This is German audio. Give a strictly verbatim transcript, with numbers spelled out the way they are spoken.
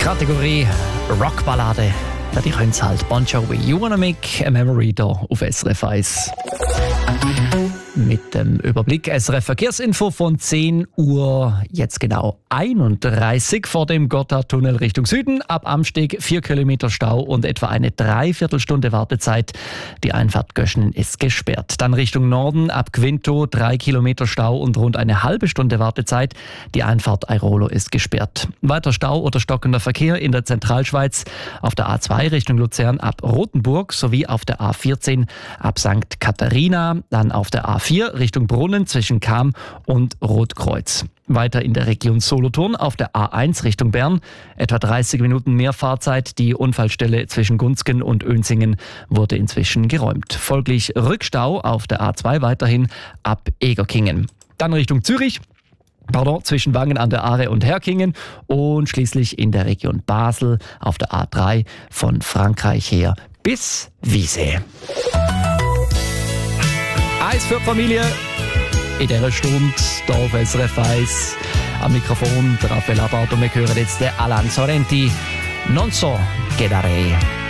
Kategorie Rockballade. Ja, die können es halt. Bon Jovi, You Wanna Make a Memory da auf S R F eins. Mit dem Überblick S R F Verkehrsinfo von zehn Uhr, jetzt genau einunddreißig vor dem Gotthardtunnel Richtung Süden. Ab Amsteg vier Kilometer Stau und etwa eine Dreiviertelstunde Wartezeit. Die Einfahrt Göschenen ist gesperrt. Dann Richtung Norden ab Quinto drei Kilometer Stau und rund eine halbe Stunde Wartezeit. Die Einfahrt Airolo ist gesperrt. Weiter Stau oder stockender Verkehr in der Zentralschweiz auf der A zwei Richtung Luzern ab Rothenburg sowie auf der A vierzehn ab Sankt Katharina, dann auf der A vier Richtung Brunnen zwischen Cham und Rotkreuz. Weiter in der Region Solothurn auf der A eins Richtung Bern. Etwa dreißig Minuten mehr Fahrzeit. Die Unfallstelle zwischen Gunzgen und Önsingen wurde inzwischen geräumt. Folglich Rückstau auf der A zwei weiterhin ab Egerkingen. Dann Richtung Zürich. Pardon, zwischen Wangen an der Aare und Herkingen und schließlich in der Region Basel auf der A drei von Frankreich her bis Wiese. Eis für die Familie in dieser Stunde hier auf S R F eins. Am Mikrofon der Raphael Abart und wir hören jetzt den Alan Sorrenti. Non so quedaré.